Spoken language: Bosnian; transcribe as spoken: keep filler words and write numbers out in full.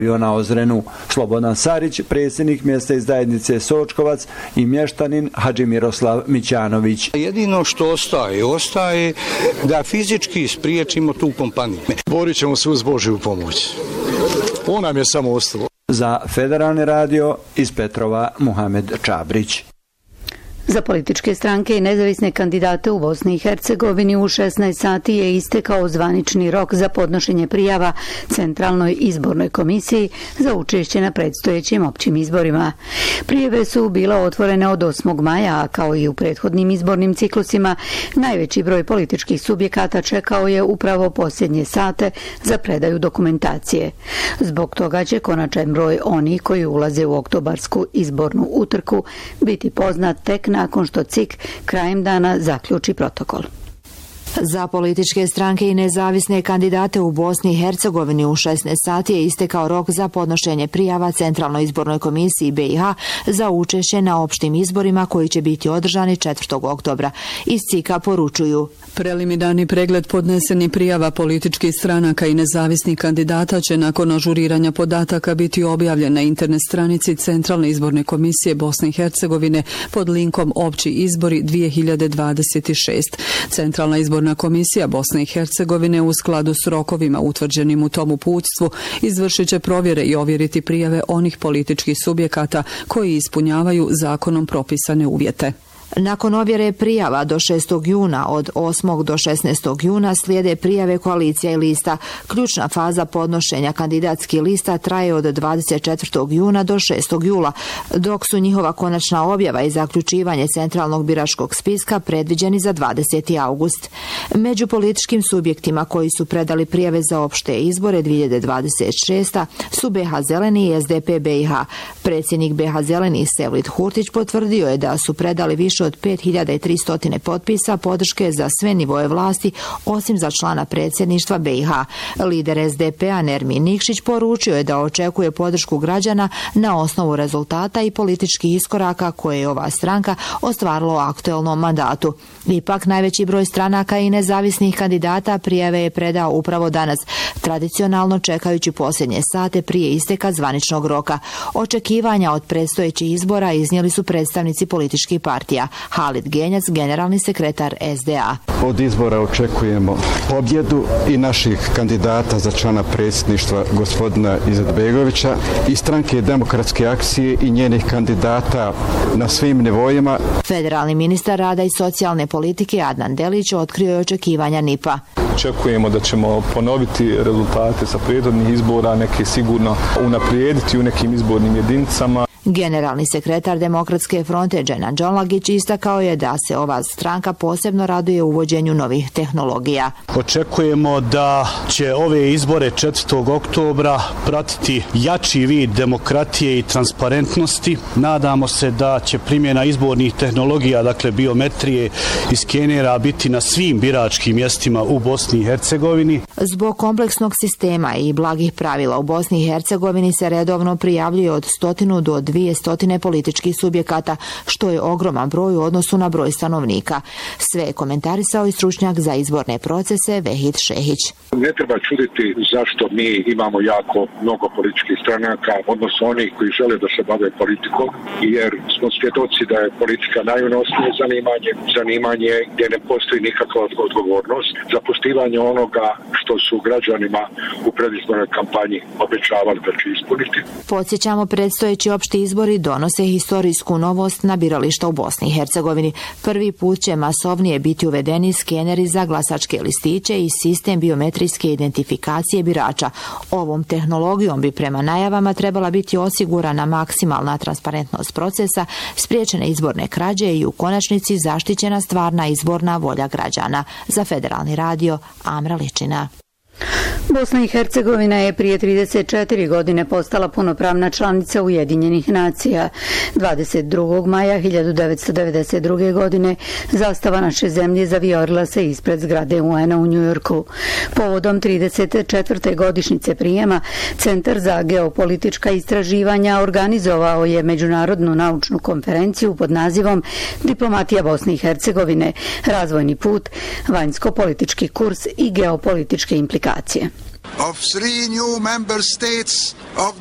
na Ozrenu. Slobodan Sarić, predsjednik mjesta iz zajednice Sočkovac i mještanin Hadži Miroslav Mićanović. Jedino što ostaje, ostaje da fizički spriječimo tu kompaniju. Borit ćemo se uz Božju pomoć. On nam je samo ostalo. Za Federalni radio iz Petrova Muhamed Čabrić. Za političke stranke i nezavisne kandidate u Bosni i Hercegovini u šesnaest sati je istekao zvanični rok za podnošenje prijava Centralnoj izbornoj komisiji za učešće na predstojećim općim izborima. Prijave su bile otvorene od osmog maja, a kao i u prethodnim izbornim ciklusima, najveći broj političkih subjekata čekao je upravo posljednje sate za predaju dokumentacije. Zbog toga će konačan broj onih koji ulaze u oktobarsku izbornu utrku biti poznat tek nakon što C I K krajem dana zaključi protokol. Za političke stranke i nezavisne kandidate u Bosni i Hercegovini u šesnaest sati je istekao rok za podnošenje prijava Centralnoj izbornoj komisiji B i H za učešće na opštim izborima koji će biti održani četvrtog oktobra. Iz C I K-a poručuju: preliminarni pregled podnesenih prijava političkih stranaka i nezavisnih kandidata će nakon ažuriranja podataka biti objavljen na internet stranici Centralne izborne komisije Bosne i Hercegovine pod linkom Opći izbori dvije hiljade dvadeset šest. Centralna izborna komisija Bosne i Hercegovine u skladu s rokovima utvrđenim u tom uputstvu izvršit će provjere i ovjeriti prijave onih političkih subjekata koji ispunjavaju zakonom propisane uvjete. Nakon ovjere prijava do šestog juna, od osmog do šesnaestog juna slijede prijave koalicija i lista. Ključna faza podnošenja kandidatskih lista traje od dvadeset četvrtog juna do šestog jula, dok su njihova konačna objava i zaključivanje centralnog biračkog spiska predviđeni za dvadeseti august. Među političkim subjektima koji su predali prijave za opšte izbore dvije hiljade dvadeset šeste. su B H Zeleni i S D P B i H. Predsjednik B H Zeleni Sevlit Hurtić potvrdio je da su predali više od pet hiljada tristo potpisa podrške za sve nivoje vlasti, osim za člana predsjedništva B i H. Lider S D P-a Nermin Nikšić poručio je da očekuje podršku građana na osnovu rezultata i političkih iskoraka koje je ova stranka ostvarila u aktuelnom mandatu. Ipak najveći broj stranaka i nezavisnih kandidata prijave je predao upravo danas, tradicionalno čekajući posljednje sate prije isteka zvaničnog roka. Očekivanja od predstojećih izbora iznijeli su predstavnici političkih partija. Halid Genjac, generalni sekretar S D A. Od izbora očekujemo pobjedu i naših kandidata za člana predsjedništva gospodina Izetbegovića i stranke Demokratske akcije i njenih kandidata na svim nivoima. Federalni ministar rada i socijalne politike Adnan Delić otkrio je očekivanja N I P-a. Očekujemo da ćemo ponoviti rezultate sa prethodnih izbora, neke sigurno unaprijediti u nekim izbornim jedinicama. Generalni sekretar Demokratske fronte Dženan Đonlagić istakao je da se ova stranka posebno raduje uvođenju novih tehnologija. Očekujemo da će ove izbore četvrtog oktobra pratiti jači vid demokratije i transparentnosti. Nadamo se da će primjena izbornih tehnologija, dakle biometrije i skenera, biti na svim biračkim mjestima u Bosni i Hercegovini. Zbog kompleksnog sistema i blagih pravila u Bosni i Hercegovini se redovno prijavljuje od stotinu do dvije stotine političkih subjekata, što je ogroman broj u odnosu na broj stanovnika. Sve je komentarisao i stručnjak za izborne procese Vehid Šehić. Ne treba čuditi zašto mi imamo jako mnogo političkih stranaka, odnosno onih koji žele da se bave politikom, jer smo svjedoci da je politika najunosnije zanimanje, zanimanje gdje ne postoji nikakva odgovornost za poštivanje onoga što su građanima u predizbornoj kampanji obećavali da će ispuniti. Podsjećamo, predstojeći opšti izbori donose historijsku novost na birališta u Bosni i Hercegovini. Prvi put će masovnije biti uvedeni skeneri za glasačke listiće i sistem biometrijske identifikacije birača. Ovom tehnologijom bi prema najavama trebala biti osigurana maksimalna transparentnost procesa, spriječene izborne krađe i u konačnici zaštićena stvarna izborna volja građana. Za Federalni radio, Amra Ličina. Bosna i Hercegovina je prije trideset četiri godine postala punopravna članica Ujedinjenih nacija. dvadeset drugog maja hiljadu devetsto devedeset druge. godine zastava naše zemlje zavijorila se ispred zgrade U N-a u Njujorku. Povodom trideset četvrte godišnjice prijema, Centar za geopolitička istraživanja organizovao je međunarodnu naučnu konferenciju pod nazivom Diplomatija Bosne i Hercegovine, razvojni put, vanjsko-politički kurs i geopolitičke implikacije. of three new member states of